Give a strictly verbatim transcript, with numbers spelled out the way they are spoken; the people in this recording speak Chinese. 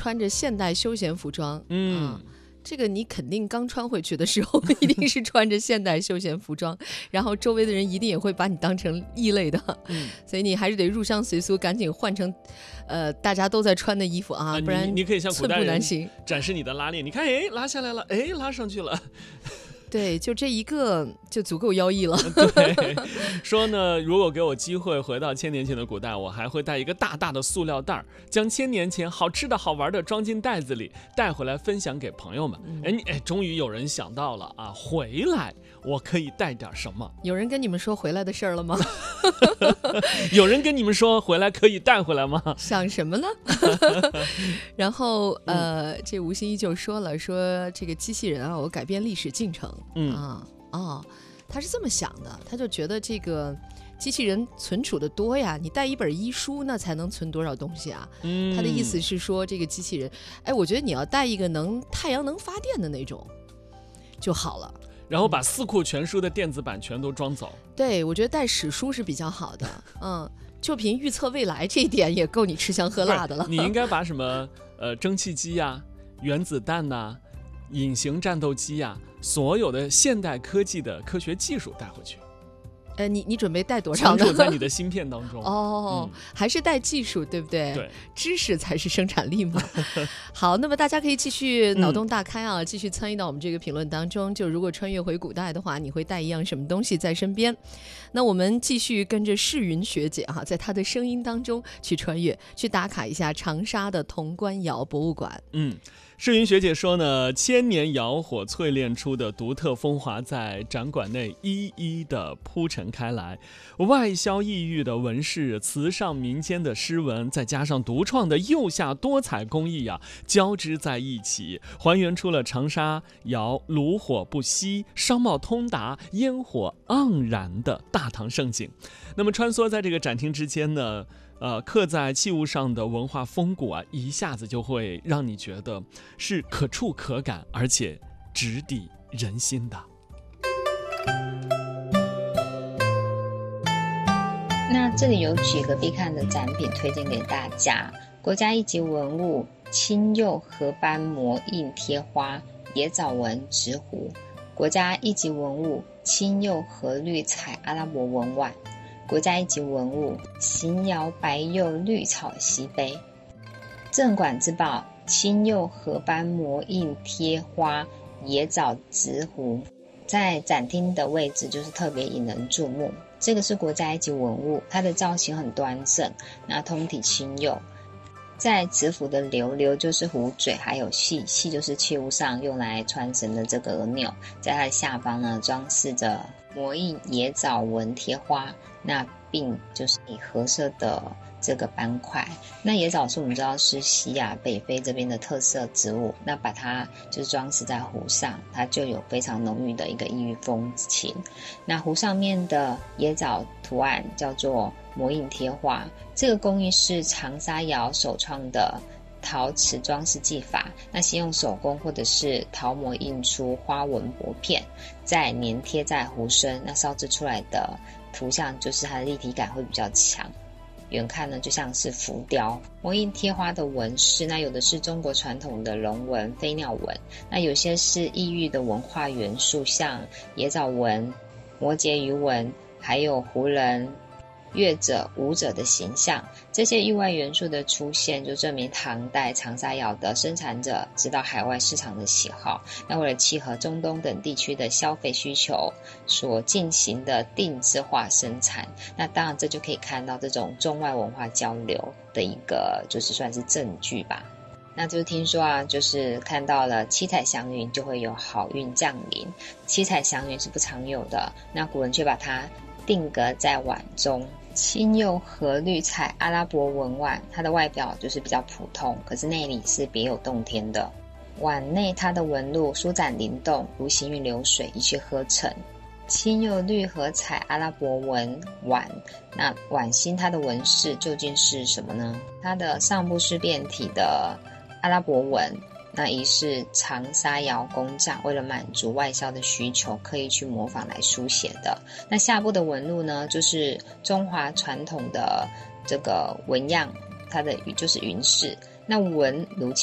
穿着现代休闲服装， 嗯。 啊这个你肯定刚穿回去的时候一定是穿着现代休闲服装，然后周围的人一定也会把你当成异类的， 嗯， 所以你还是得入乡随俗，赶紧换成呃大家都在穿的衣服啊， 啊不然你你可以像古代人寸步难行。 展示你的拉链，你看，哎，拉下来了，哎，拉上去了。 对，就这一个就足够妖异了。 对，说呢，如果给我机会回到千年前的古代，我还会带一个大大的塑料袋，将千年前好吃的好玩的装进袋子里，带回来分享给朋友们。哎、嗯，哎，终于有人想到了啊，回来我可以带点什么？ 有人跟你们说回来的事儿了吗？ 有人跟你们说回来可以带回来吗？ 想什么呢？然后呃，这吴欣依就说了，说这个机器人啊，我改变历史进程。嗯啊哦，他是这么想的，他就觉得这个机器人存储的多呀，你带一本医书那才能存多少东西啊？嗯，他的意思是说这个机器人，哎，我觉得你要带一个能太阳能发电的那种就好了。 然后把四库全书的电子版全都装走。 对，我觉得带史书是比较好的。嗯，就凭预测未来这一点也够你吃香喝辣的了。 你应该把什么呃蒸汽机呀、啊、原子弹呐、啊、隐形战斗机呀、啊，所有的现代科技的科学技术带回去。 呃，你你准备带多长呢？ 存储在你的芯片当中。 哦、嗯，还是带技术，对不对？ 对， 知识才是生产力嘛。好，那么大家可以继续脑洞大开啊，嗯、继续参与到我们这个评论当中。就如果穿越回古代的话，你会带一样什么东西在身边？那我们继续跟着世云学姐哈、啊，在她的声音当中去穿越，去打卡一下长沙的潼关窑博物馆。 嗯。世云学姐说呢，千年窑火淬炼出的独特风华在展馆内一一的铺陈开来，外销异域的纹饰，瓷上民间的诗文，再加上独创的釉下多彩工艺啊，交织在一起，还原出了长沙窑炉火不息、商贸通达、烟火盎然的大唐盛景。那么穿梭在这个展厅之间呢，呃，刻在器物上的文化风骨啊，一下子就会让你觉得是可触可感，而且直抵人心的。 那这里有几个必看的展品推荐给大家：国家一级文物青釉合斑模印贴花野藻纹直壶，国家一级文物青釉合绿彩阿拉伯纹碗，国家一级文物邢窑白釉绿草锡杯，镇馆之宝青釉合斑模印贴花野藻直壶，在展厅的位置就是特别引人注目。这个是国家一级文物，它的造型很端正，那通体青釉，在直壶的流流就是壶嘴，还有细细就是器物上用来穿绳的这个额钮，在它的下方呢装饰着模印野藻纹贴花，那并就是以褐色的这个斑块。那野藻是我们知道是西亚北非这边的特色植物，那把它就是装饰在壶上，它就有非常浓郁的一个异域风情。那壶上面的野藻图案叫做模印贴花，这个工艺是长沙窑首创的陶瓷装饰技法，那先用手工或者是陶模印出花纹薄片，再粘贴在壶身，那烧制出来的图像就是它的立体感会比较强，远看呢就像是浮雕。模印贴花的纹饰，那有的是中国传统的龙纹、飞鸟纹，那有些是异域的文化元素，像野藻纹、摩羯鱼纹，还有胡人、乐者、舞者的形象。这些意外元素的出现，就证明唐代长沙窑的生产者知道海外市场的喜好，那为了契合中东等地区的消费需求所进行的定制化生产。那当然这就可以看到这种中外文化交流的一个就是算是证据吧。那就是听说啊，就是看到了七彩祥云就会有好运降临，七彩祥云是不常有的，那古人却把它定格在碗中。青釉合绿彩阿拉伯纹碗，它的外表就是比较普通，可是内里是别有洞天的。碗内它的纹路舒展灵动，如行云流水，一气呵成。青釉绿合彩阿拉伯纹碗，那碗心它的纹饰究竟是什么呢？它的上部是变体的阿拉伯纹，那疑是长沙窑工匠为了满足外销的需求，刻意去模仿来书写的。那下部的纹路呢，就是中华传统的这个纹样，它的就是云饰。那纹如